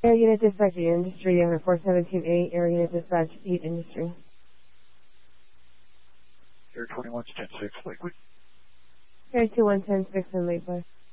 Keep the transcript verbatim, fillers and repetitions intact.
Air Unit Dispatch Industry, over four seventeen eight, Air Unit Dispatch eight Industry. Air twenty-one ten six, Lakewood. Air two one ten six in Lakewood.